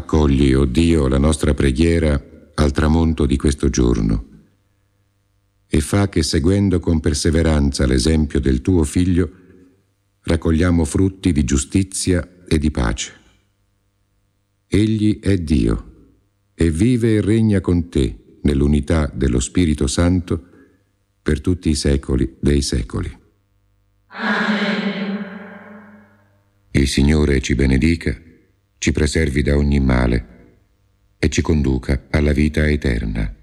Accogli, o Dio, la nostra preghiera al tramonto di questo giorno e fa che, seguendo con perseveranza l'esempio del tuo Figlio, raccogliamo frutti di giustizia e di pace. Egli è Dio e vive e regna con te nell'unità dello Spirito Santo per tutti i secoli dei secoli. Amen. Il Signore ci benedica, ci preservi da ogni male e ci conduca alla vita eterna.